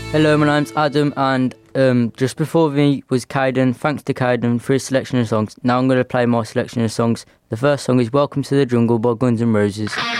Hello, my name's Adam, and just before me was Caden. Thanks to Caden for his selection of songs. Now I'm going to play my selection of songs. The first song is Welcome to the Jungle by Guns N' Roses.